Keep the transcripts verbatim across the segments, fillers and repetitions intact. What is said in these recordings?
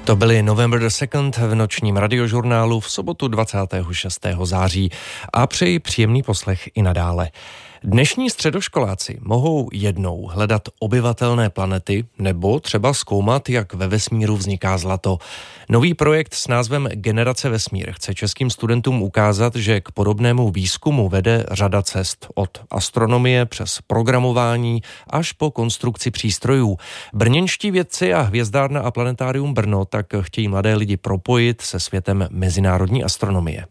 To byly November the second v nočním radiožurnálu v sobotu dvacátého šestého září a přeji příjemný poslech i nadále. Dnešní středoškoláci mohou jednou hledat obyvatelné planety nebo třeba zkoumat, jak ve vesmíru vzniká zlato. Nový projekt s názvem Generace vesmír chce českým studentům ukázat, že k podobnému výzkumu vede řada cest od astronomie přes programování až po konstrukci přístrojů. Brněnští vědci a Hvězdárna a Planetárium Brno tak chtějí mladé lidi propojit se světem mezinárodní astronomie.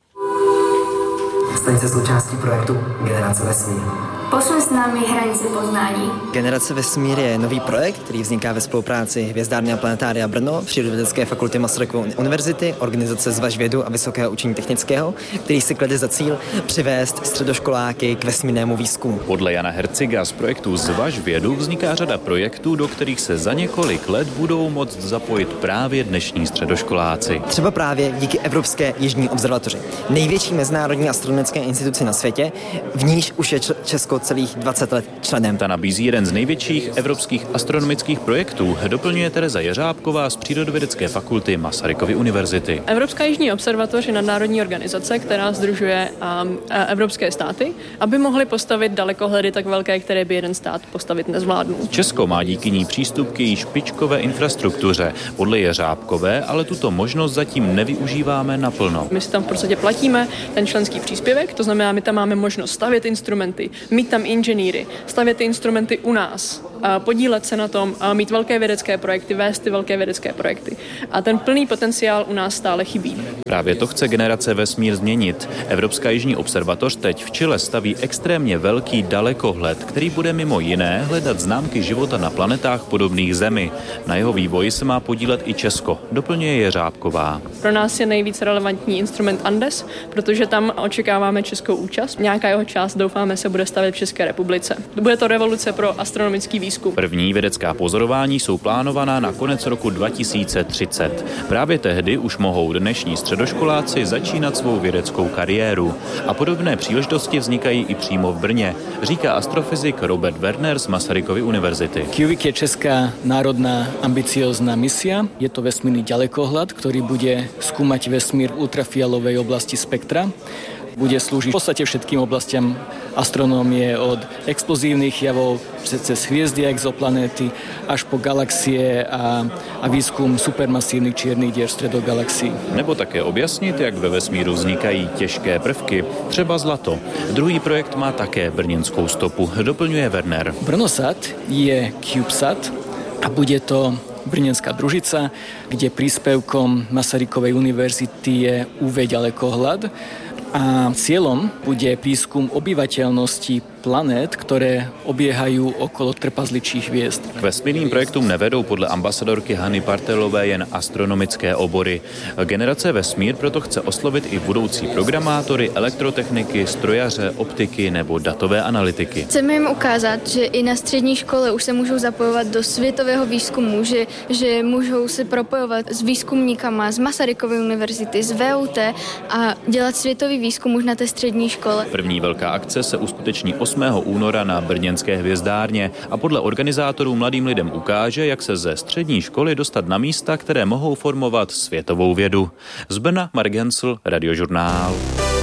Staň se součástí projektu Generace vesmír. Posun s námi hranice poznání. Generace vesmír je nový projekt, který vzniká ve spolupráci Hvězdárny a Planetária Brno, Přírodovědecké fakulty Masarykovy univerzity, organizace Zvaž vědu a Vysokého učení technického, který si klade za cíl přivést středoškoláky k vesmírnému výzkumu. Podle Jana Herciga z projektu Zvaž vědu vzniká řada projektů, do kterých se za několik let budou moct zapojit právě dnešní středoškoláci. Třeba právě díky Evropské jižní observatoři, největší mezinárodní astronomické instituci na světě, v níž už je Česko celých dvacet let členem. Ta nabízí jeden z největších evropských astronomických projektů, doplňuje Tereza Jeřábková z Přírodovědecké fakulty Masarykovy univerzity. Evropská jižní observatoř je nadnárodní organizace, která sdružuje um, evropské státy, aby mohly postavit dalekohledy tak velké, které by jeden stát postavit nezvládnul. Česko má díky ní přístup k její špičkové infrastruktuře. Podle Jeřábkové ale tuto možnost zatím nevyužíváme naplno. My si tam v podstatě platíme ten členský příspěvek, to znamená, my tam máme možnost stavět instrumenty, mít tam inženýry, stavět ty instrumenty u nás, podílet se na tom, mít velké vědecké projekty, vést ty velké vědecké projekty. A ten plný potenciál u nás stále chybí. Právě to chce Generace vesmír změnit. Evropská jižní observatoř teď v Chile staví extrémně velký dalekohled, který bude mimo jiné hledat známky života na planetách podobných Zemi. Na jeho vývoji se má podílet i Česko, doplňuje Jeřábková. Pro nás je nejvíc relevantní instrument Andes, protože tam očekáváme českou účast. Nějaká jeho část, doufáme, se bude stavět v České republice. Bude to revoluce pro astronomický výzkum. První vědecká pozorování jsou plánovaná na konec roku dva tisíce třicet. Právě tehdy už mohou dnešní středoškoláci začínat svou vědeckou kariéru. A podobné příležitosti vznikají i přímo v Brně, říká astrofyzik Robert Werner z Masarykovy univerzity. CUVIC je česká národná ambiciózna misia. Je to vesmírny ďalekohľad, ktorý bude skúmať vesmír v ultrafialovej oblasti spektra. Bude slúžiť v podstate všetkým oblastiam astronómie, od explozívnych javov cez hviezdy a exoplanéty až po galaxie a, a výzkum supermasívnych čiernych dier středogalaxií. Nebo také objasnit, jak ve vesmíru vznikají těžké prvky, třeba zlato. Druhý projekt má také brněnskou stopu, doplňuje Werner. Brnosat je CubeSat a bude to brněnská družica, kde príspevkom Masarykovej univerzity je ú vé ďalekohľad. A cieľom bude výskum obyvateľnosti planét, ktoré obiehajú okolo trpazličích hviezd. K vesmírným projektům nevedou podle ambasadorky Hany Partelové jen astronomické obory. Generace vesmír proto chce oslovit i budoucí programátory, elektrotechniky, strojaře, optiky nebo datové analytiky. Chceme jim ukázat, že i na střední škole už se můžou zapojovat do světového výzkumu, že, že můžou se propojovat s výzkumníkama z Masarykovy univerzity, z vé ú té a dělat světový výzkum už na té střední škole. První velká akce se uskuteční osmého února na brněnské Hvězdárně a podle organizátorů mladým lidem ukáže, jak se ze střední školy dostat na místa, které mohou formovat světovou vědu. Z Brna Mark Hensl, Radiožurnál.